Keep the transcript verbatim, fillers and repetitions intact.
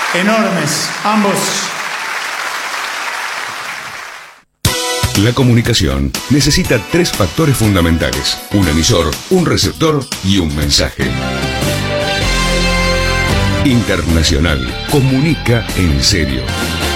enormes, ambos. La comunicación necesita tres factores fundamentales: un emisor, un receptor y un mensaje. Internacional comunica en serio.